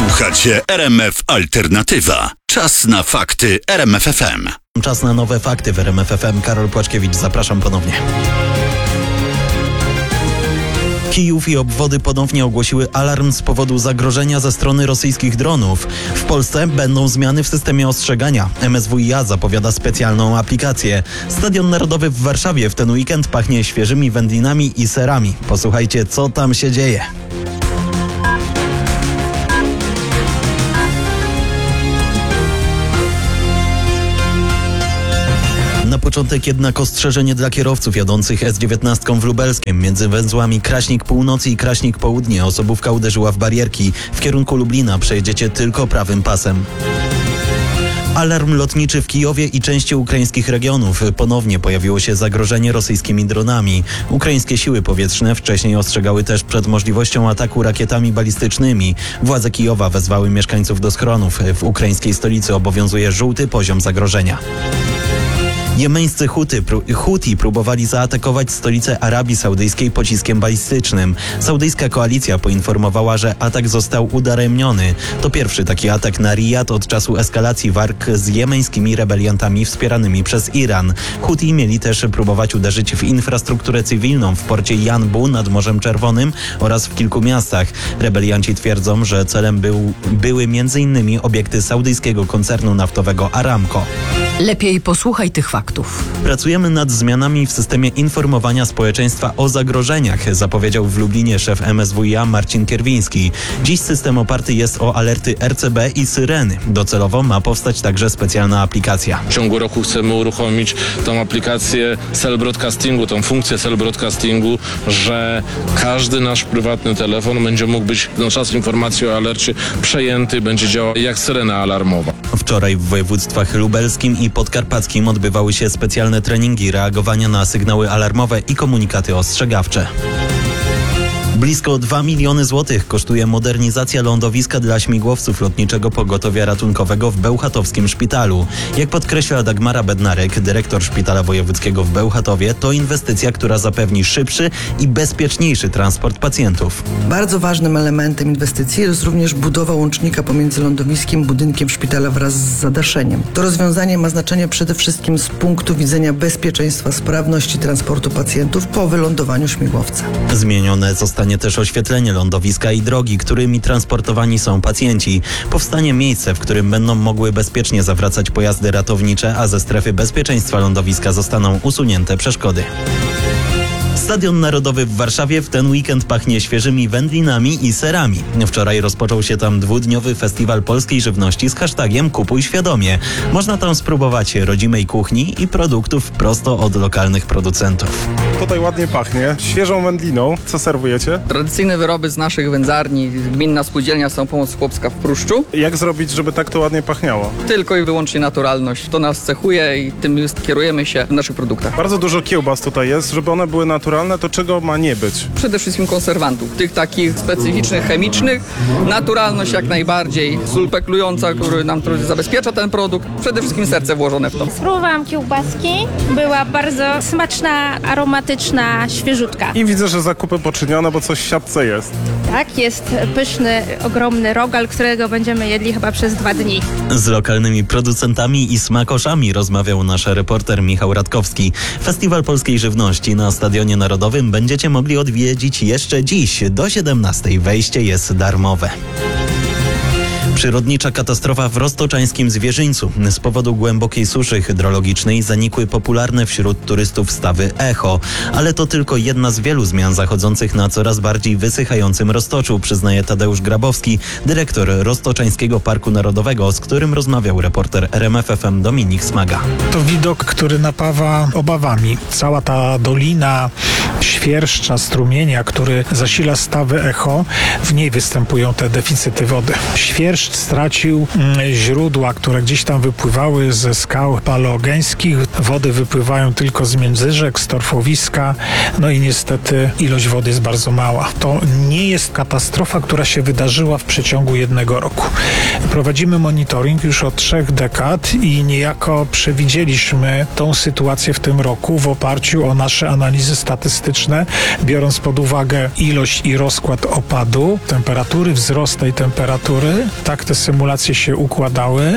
Słuchacie RMF Alternatywa. Czas na fakty RMF FM. Czas na nowe fakty w RMF FM. Karol Płaczkiewicz, zapraszam ponownie. Kijów i obwody ponownie ogłosiły alarm z powodu zagrożenia ze strony rosyjskich dronów. W Polsce będą zmiany w systemie ostrzegania. MSWiA zapowiada specjalną aplikację. Stadion Narodowy w Warszawie w ten weekend pachnie świeżymi wędlinami i serami. Posłuchajcie, co tam się dzieje. Na początek jednak ostrzeżenie dla kierowców jadących S19 w Lubelskiem. Między węzłami Kraśnik Północy i Kraśnik Południe osobówka uderzyła w barierki. W kierunku Lublina przejedziecie tylko prawym pasem. Alarm lotniczy w Kijowie i części ukraińskich regionów. Ponownie pojawiło się zagrożenie rosyjskimi dronami. Ukraińskie siły powietrzne wcześniej ostrzegały też przed możliwością ataku rakietami balistycznymi. Władze Kijowa wezwały mieszkańców do schronów. W ukraińskiej stolicy obowiązuje żółty poziom zagrożenia. Jemeńscy Huti próbowali zaatakować stolicę Arabii Saudyjskiej pociskiem balistycznym. Saudyjska koalicja poinformowała, że atak został udaremniony. To pierwszy taki atak na Rijad od czasu eskalacji walk z jemeńskimi rebeliantami wspieranymi przez Iran. Huti mieli też próbować uderzyć w infrastrukturę cywilną w porcie Janbu nad Morzem Czerwonym oraz w kilku miastach. Rebelianci twierdzą, że celem były m.in. obiekty saudyjskiego koncernu naftowego Aramco. Lepiej posłuchaj tych faktów. Pracujemy nad zmianami w systemie informowania społeczeństwa o zagrożeniach, zapowiedział w Lublinie szef MSWiA Marcin Kierwiński. Dziś system oparty jest o alerty RCB i syreny. Docelowo ma powstać także specjalna aplikacja. W ciągu roku chcemy uruchomić tą aplikację cell broadcastingu, tą funkcję cell broadcastingu, że każdy nasz prywatny telefon będzie mógł być na czas informacji o alercie przejęty, będzie działał jak syrena alarmowa. Wczoraj w województwych lubelskim i podkarpackim odbywały się specjalne treningi reagowania na sygnały alarmowe i komunikaty ostrzegawcze. Blisko 2 miliony złotych kosztuje modernizacja lądowiska dla śmigłowców Lotniczego Pogotowia Ratunkowego w Bełchatowskim Szpitalu. Jak podkreśla Dagmara Bednarek, dyrektor Szpitala Wojewódzkiego w Bełchatowie, to inwestycja, która zapewni szybszy i bezpieczniejszy transport pacjentów. Bardzo ważnym elementem inwestycji jest również budowa łącznika pomiędzy lądowiskiem, budynkiem szpitala wraz z zadaszeniem. To rozwiązanie ma znaczenie przede wszystkim z punktu widzenia bezpieczeństwa, sprawności transportu pacjentów po wylądowaniu śmigłowca. Zmienione zostanie też oświetlenie lądowiska i drogi, którymi transportowani są pacjenci. Powstanie miejsce, w którym będą mogły bezpiecznie zawracać pojazdy ratownicze, a ze strefy bezpieczeństwa lądowiska zostaną usunięte przeszkody. Stadion Narodowy w Warszawie w ten weekend pachnie świeżymi wędlinami i serami. Wczoraj rozpoczął się tam 2-dniowy festiwal polskiej żywności z hashtagiem Kupuj Świadomie. Można tam spróbować rodzimej kuchni i produktów prosto od lokalnych producentów. Tutaj ładnie pachnie, świeżą wędliną. Co serwujecie? Tradycyjne wyroby z naszych wędzarni, gminna spółdzielnia Samopomoc Chłopska w Pruszczu. Jak zrobić, żeby tak to ładnie pachniało? Tylko i wyłącznie naturalność. To nas cechuje i tym kierujemy się w naszych produktach. Bardzo dużo kiełbas tutaj jest, żeby one były naturalne, to czego ma nie być? Przede wszystkim konserwantów, tych takich specyficznych, chemicznych. Naturalność jak najbardziej, sól peklująca, który nam zabezpiecza ten produkt. Przede wszystkim serce włożone w to. Spróbowałam kiełbaski, była bardzo smaczna, aromatyczna, świeżutka. I widzę, że zakupy poczynione, bo coś w siatce jest. Tak, jest pyszny, ogromny rogal, którego będziemy jedli chyba przez 2 dni. Z lokalnymi producentami i smakoszami rozmawiał nasz reporter Michał Radkowski. Festiwal Polskiej Żywności na Stadionie Narodowym będziecie mogli odwiedzić jeszcze dziś. Do 17:00 wejście jest darmowe. Przyrodnicza katastrofa w roztoczańskim Zwierzyńcu. Z powodu głębokiej suszy hydrologicznej zanikły popularne wśród turystów stawy Echo. Ale to tylko jedna z wielu zmian zachodzących na coraz bardziej wysychającym Roztoczu, przyznaje Tadeusz Grabowski, dyrektor Roztoczańskiego Parku Narodowego, z którym rozmawiał reporter RMF FM Dominik Smaga. To widok, który napawa obawami. Cała ta dolina świerszcza, strumienia, który zasila stawy Echo, w niej występują te deficyty wody. Świerszcz deszcz stracił źródła, które gdzieś tam wypływały ze skał paleogeńskich. Wody wypływają tylko z międzyrzek, z torfowiska, no i niestety ilość wody jest bardzo mała. To nie jest katastrofa, która się wydarzyła w przeciągu jednego roku. Prowadzimy monitoring już od 3 dekad i niejako przewidzieliśmy tą sytuację w tym roku w oparciu o nasze analizy statystyczne, biorąc pod uwagę ilość i rozkład opadu, temperatury, wzrost tej temperatury. Tak te symulacje się układały,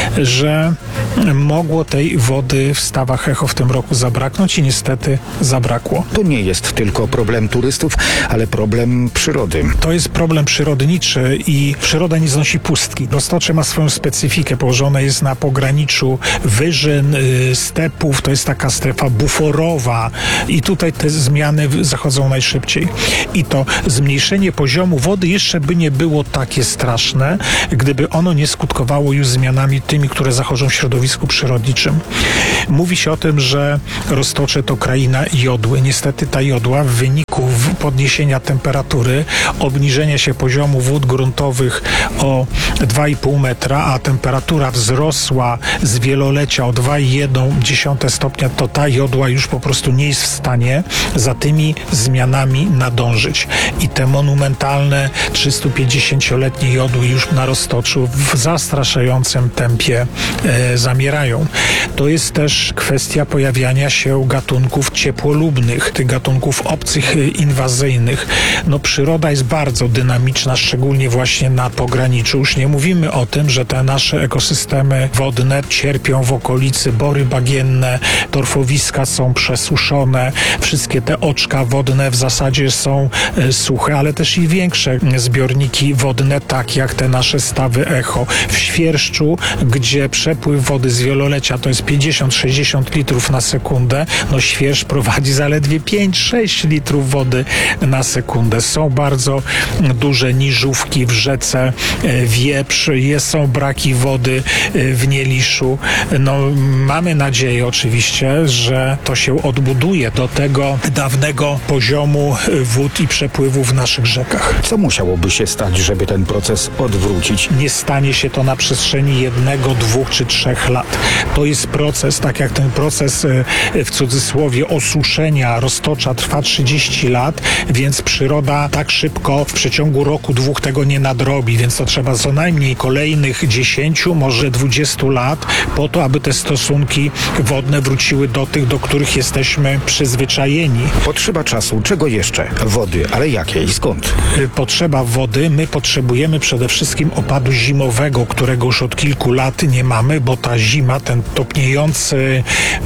że mogło tej wody w stawach Echo w tym roku zabraknąć i niestety zabrakło. To nie jest tylko problem turystów, ale problem przyrody. To jest problem przyrodniczy i przyroda nie znosi pustki. Roztocze ma swoją specyfikę, położone jest na pograniczu wyżyn, stepów, to jest taka strefa buforowa i tutaj te zmiany zachodzą najszybciej. I to zmniejszenie poziomu wody jeszcze by nie było takie straszne, gdyby ono nie skutkowało już zmianami tymi, które zachodzą w środowisku przyrodniczym. Mówi się o tym, że Roztocze to kraina jodły. Niestety ta jodła w wyniku podniesienia temperatury, obniżenia się poziomu wód gruntowych o 2,5 metra, a temperatura wzrosła z wielolecia o 2,1 stopnia, to ta jodła już po prostu nie jest w stanie za tymi zmianami nadążyć. I te monumentalne 350-letnie jodły już na Roztoczu w zastraszającym tempie zamierają. To jest też kwestia pojawiania się gatunków ciepłolubnych, tych gatunków obcych, inwazyjnych. No przyroda jest bardzo dynamiczna, szczególnie właśnie na pograniczu. Już nie mówimy o tym, że te nasze ekosystemy wodne cierpią w okolicy, bory bagienne, torfowiska są przesuszone, wszystkie te oczka wodne w zasadzie są suche, ale też i większe zbiorniki wodne, tak jak te nasze stawy Echo. W Świerszczu, gdzie przepływ wody z wielolecia to jest 50-60 litrów na sekundę, no Świerszcz prowadzi zaledwie 5-6 litrów wody na sekundę. Są bardzo duże niżówki w rzece Wieprz, są braki wody w Nieliszu. No, mamy nadzieję oczywiście, że to się odbuduje do tego dawnego poziomu wód i przepływu w naszych rzekach. Co musiałoby się stać, żeby ten proces odwrócić? Nie stanie się to na przestrzeni 1, 2 czy 3 lat. To jest proces, tak jak ten proces w cudzysłowie osuszenia Roztocza trwa 30 lat, więc przyroda tak szybko w przeciągu roku, 2 tego nie nadrobi, więc to trzeba co najmniej kolejnych 10, może 20 lat po to, aby te stosunki wodne wróciły do tych, do których jesteśmy przyzwyczajeni. Potrzeba czasu. Czego jeszcze? Wody. Ale jakiej? Skąd? Potrzeba wody. My potrzebujemy przede wszystkim opadu zimowego, którego już od kilku lat nie mamy, bo ta zima, ten topniejący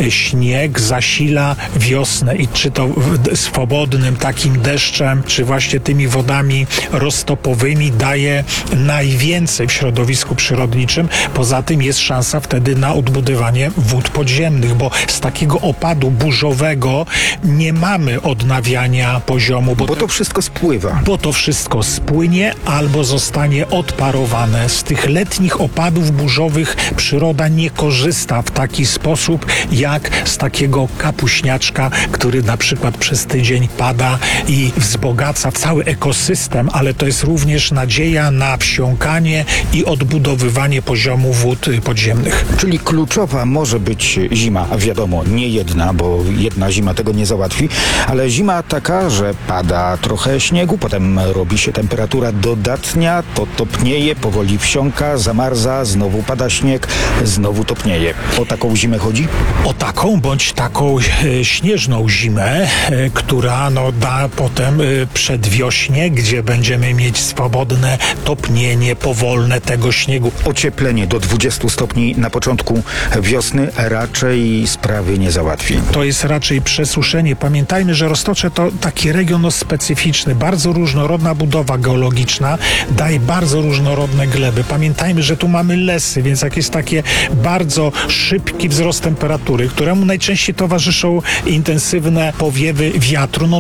śnieg zasila wiosnę i czy to swobodnym takim deszczem, czy właśnie tymi wodami roztopowymi daje najwięcej w środowisku przyrodniczym. Poza tym jest szansa wtedy na odbudowanie wód podziemnych, bo z takiego opadu burzowego nie mamy odnawiania poziomu. Bo to wszystko spływa. Bo to wszystko spłynie albo zostanie odparowane. Z tych letnich opadów burzowych przyroda nie korzysta w taki sposób, jak z takiego kapuśniaczka, który na przykład przez tydzień pada i wzbogaca cały ekosystem, ale to jest również nadzieja na wsiąkanie i odbudowywanie poziomu wód podziemnych. Czyli kluczowa może być zima, a wiadomo, nie jedna, bo jedna zima tego nie załatwi, ale zima taka, że pada trochę śniegu, potem robi się temperatura dodatnia, to topnieje, powoli wsiąka, zamarza, znowu pada śnieg, znowu topnieje. O taką zimę chodzi? O taką bądź taką śnieżną zimę, która da potem przedwiośnie, gdzie będziemy mieć swobodne topnienie powolne tego śniegu. Ocieplenie do 20 stopni na początku wiosny raczej sprawy nie załatwi. To jest raczej przesuszenie. Pamiętajmy, że Roztocze to taki region specyficzny, bardzo różnorodna budowa geologiczna, daje bardzo różnorodne gleby. Pamiętajmy, że tu mamy lesy, więc jak jest takie bardzo szybki wzrost temperatury, któremu najczęściej towarzyszą intensywne powiewy wiatru, no to jest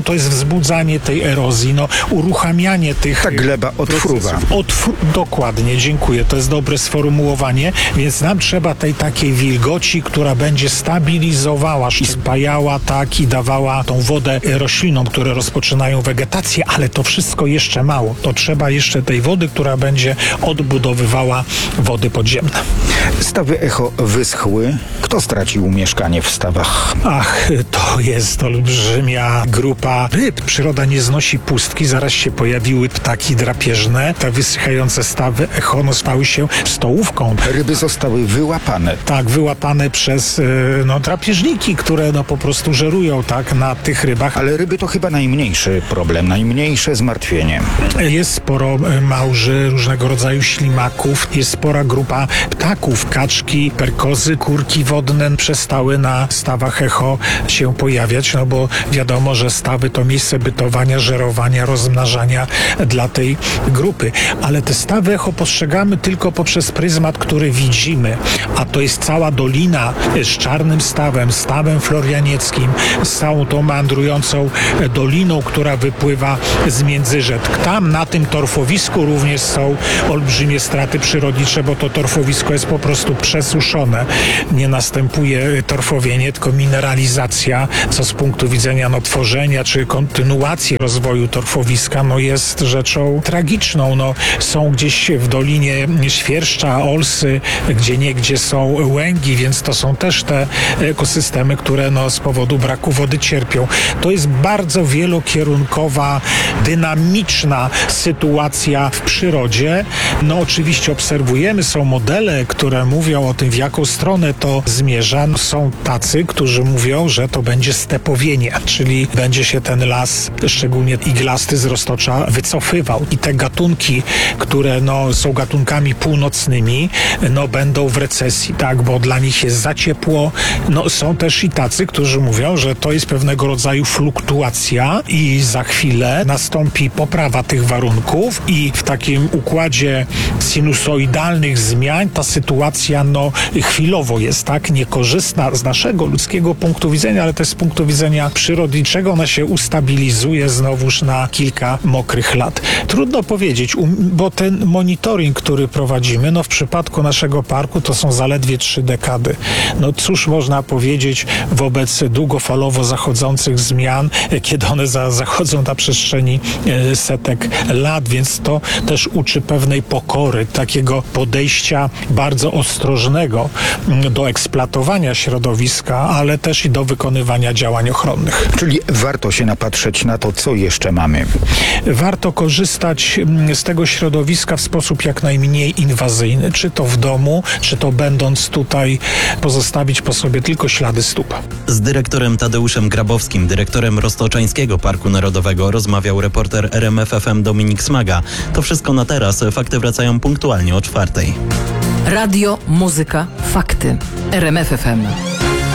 wzbudzanie tej erozji, uruchamianie tych... Ta gleba odfruwa. Dokładnie, dziękuję. To jest dobre sformułowanie, więc nam trzeba tej takiej wilgoci, która będzie stabilizowała i spajała i dawała tą wodę roślinom, które rozpoczynają wegetację, ale to wszystko jeszcze mało. To trzeba jeszcze tej wody, która będzie odbudowywała wody podziemne. Stawy Echo wyschły. Kto stracił mieszkanie w stawach? Ach, to jest olbrzymia grupa ryb. Przyroda nie znosi pustki. Zaraz się pojawiły ptaki drapieżne. Te wysychające stawy Echo stały się stołówką. Ryby zostały wyłapane. Tak, wyłapane przez drapieżniki, które po prostu żerują na tych rybach. Ale ryby to chyba najmniejszy problem, najmniejsze zmartwienie. Jest sporo małży, różnego rodzaju ślimaków, jest spora grupa ptaków, kaczki, perkozy, kurki wodne przestały na stawach Echo się pojawiać, bo wiadomo, że stawy to miejsce bytowania, żerowania, rozmnażania dla tej grupy. Ale te stawy Echo postrzegamy tylko poprzez pryzmat, który widzimy, a to jest cała dolina z Czarnym Stawem, Stawem Florianieckim, z całą tą meandrującą doliną, która wypływa z Międzyrzec. Tam na tym torfowisku również są olbrzymie straty przyrodnicze, bo to torfowisko jest po prostu przesuszone. Nie następuje torfowienie, tylko mineralizacja, co z punktu widzenia tworzenia czy kontynuacji rozwoju torfowiska jest rzeczą tragiczną. Są gdzieś w dolinie świerszcza, olsy, gdzieniegdzie są łęgi, więc to są też te ekosystemy, które z powodu braku wody cierpią. To jest bardzo wielokierunkowa, dynamiczna sytuacja w przyrodzie. Oczywiście obserwujemy, są modele, które mówią o tym, w jaką stronę to zmierza. Są tacy, którzy mówią, że to będzie stepowienie, czyli będzie się ten las, szczególnie iglasty z Roztocza, wycofywał. I te gatunki, które są gatunkami północnymi, będą w recesji, bo dla nich jest za ciepło. Są też i tacy, którzy mówią, że to jest pewnego rodzaju fluktuacja i za chwilę nastąpi poprawa tych warunków i w takim układzie sinusoidalnych zmian ta sytuacja chwilowo jest niekorzystna z naszego ludzkiego punktu widzenia, ale też z punktu widzenia przyrodniczego ona się ustabilizuje znowuż na kilka mokrych lat. Trudno powiedzieć, bo ten monitoring, który prowadzimy, w przypadku naszego parku to są zaledwie 3 dekady. Cóż można powiedzieć wobec długofalowo zachodzących zmian, kiedy one zachodzą na przestrzeni setek lat, więc to też uczy pewnej pokory, takiego podejścia bardzo ostrożnego do eksploatowania środowiska, ale też i do wykonywania działań ochronnych. Czyli warto się napatrzeć na to, co jeszcze mamy. Warto korzystać z tego środowiska w sposób jak najmniej inwazyjny, czy to w domu, czy to będąc tutaj, pozostawić po sobie tylko ślady stóp. Z dyrektorem Tadeuszem Grabowskim, dyrektorem Roztoczańskiego Parku Narodowego, rozmawiał reporter RMF FM Dominik Smaga. To wszystko na teraz. Fakty wracają punktualnie o 4:00. Radio, muzyka, fakty. RMF FM.